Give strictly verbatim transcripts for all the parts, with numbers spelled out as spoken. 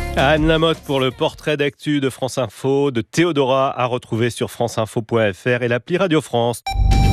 Anne Lamotte pour le portrait d'actu de France Info, de Théodora à retrouver sur franceinfo point f r et l'appli Radio France.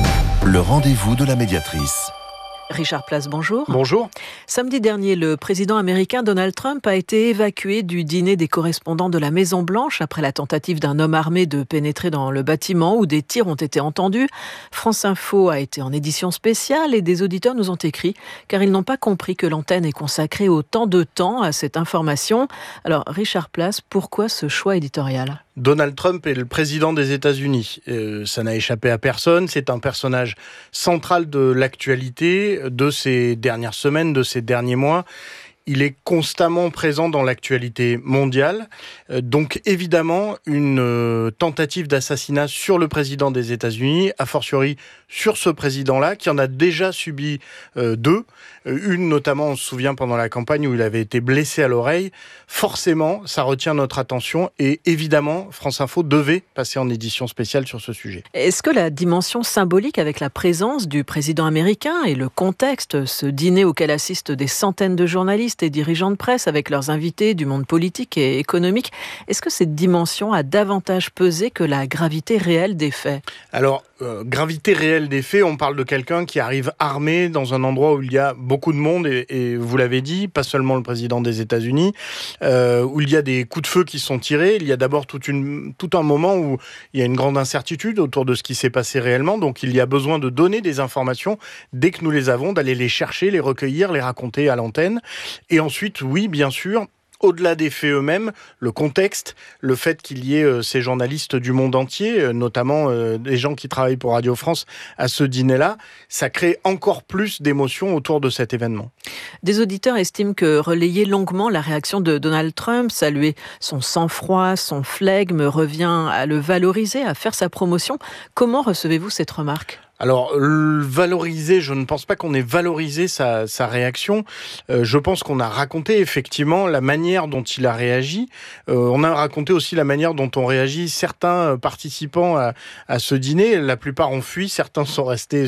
Le rendez-vous de la médiatrice. Richard Place, bonjour. Bonjour. Samedi dernier, le président américain Donald Trump a été évacué du dîner des correspondants de la Maison-Blanche après la tentative d'un homme armé de pénétrer dans le bâtiment où des tirs ont été entendus. France Info a été en édition spéciale et des auditeurs nous ont écrit car ils n'ont pas compris que l'antenne est consacrée autant de temps à cette information. Alors, Richard Place, pourquoi ce choix éditorial ? Donald Trump est le président des États-Unis. Euh, ça n'a échappé à personne. C'est un personnage central de l'actualité de ces dernières semaines, de ces derniers mois. Il est constamment présent dans l'actualité mondiale. Euh, donc évidemment, une euh, tentative d'assassinat sur le président des États-Unis, a fortiori sur ce président-là, qui en a déjà subi euh, deux. Euh, une notamment, on se souvient, pendant la campagne où il avait été blessé à l'oreille. Forcément, ça retient notre attention et évidemment, France Info devait passer en édition spéciale sur ce sujet. Est-ce que la dimension symbolique avec la présence du président américain et le contexte, ce dîner auquel assistent des centaines de journalistes et dirigeants de presse avec leurs invités du monde politique et économique, est-ce que cette dimension a davantage pesé que la gravité réelle des faits ? Alors, euh, gravité réelle des faits, on parle de quelqu'un qui arrive armé dans un endroit où il y a beaucoup de monde, et, et vous l'avez dit, pas seulement le président des États-Unis, euh, où il y a des coups de feu qui sont tirés. Il y a d'abord toute une, tout un moment où il y a une grande incertitude autour de ce qui s'est passé réellement, donc il y a besoin de donner des informations dès que nous les avons, d'aller les chercher, les recueillir, les raconter à l'antenne. Et ensuite, oui, bien sûr, au-delà des faits eux-mêmes, le contexte, le fait qu'il y ait euh, ces journalistes du monde entier, euh, notamment euh, des gens qui travaillent pour Radio France à ce dîner-là, ça crée encore plus d'émotions autour de cet événement. Des auditeurs estiment que relayer longuement la réaction de Donald Trump, saluer son sang-froid, son flegme, revient à le valoriser, à faire sa promotion. Comment recevez-vous cette remarque ? Alors, valoriser, je ne pense pas qu'on ait valorisé sa, sa réaction. Euh, je pense qu'on a raconté effectivement la manière dont il a réagi. Euh, on a raconté aussi la manière dont ont réagi certains participants à, à ce dîner. La plupart ont fui, certains sont restés